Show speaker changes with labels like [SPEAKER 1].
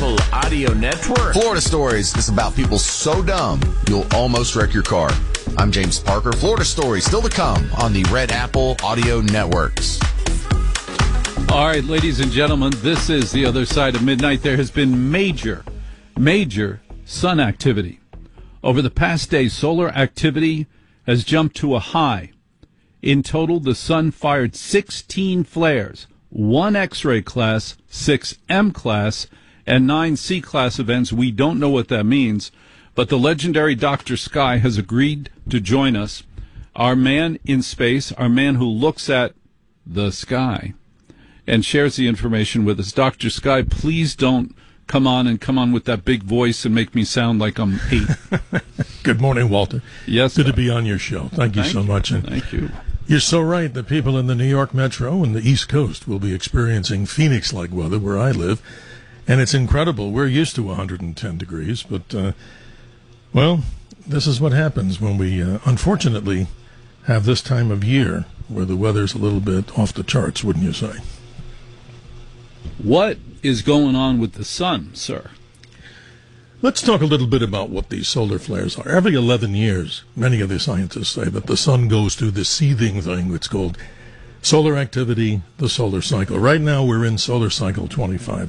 [SPEAKER 1] Apple Audio Network.
[SPEAKER 2] Florida Stories is about people so dumb, you'll almost wreck your car. I'm James Parker. Florida Stories still to come on the Red Apple Audio Networks.
[SPEAKER 3] All right, ladies and gentlemen, this is The Other Side of Midnight. There has been major sun activity. Over the past day, solar activity has jumped to a high. In total, the sun fired 16 flares, 1 X-ray class, 6 M class, and 9 C class events. We don't know what that means, but the legendary Dr. Sky has agreed to join us. Our man in space, our man who looks at the sky and shares the information with us. Dr. Sky, please don't come on with that big voice and make me sound like I'm 8.
[SPEAKER 4] Good morning, Walter.
[SPEAKER 3] Yes,
[SPEAKER 4] good to be on your show. Thank you so much. And
[SPEAKER 3] thank you.
[SPEAKER 4] You're so right. The people in the New York Metro and the East Coast will be experiencing Phoenix-like weather where I live, and it's incredible. We're used to 110 degrees, but, well, this is what happens when we, unfortunately, have this time of year where the weather's a little bit off the charts, wouldn't you say?
[SPEAKER 3] What is going on with the sun, sir?
[SPEAKER 4] Let's talk a little bit about what these solar flares are. Every 11 years, many of the scientists say that the sun goes through this seething thing that's called solar activity, the solar cycle. Right now, we're in solar cycle 25.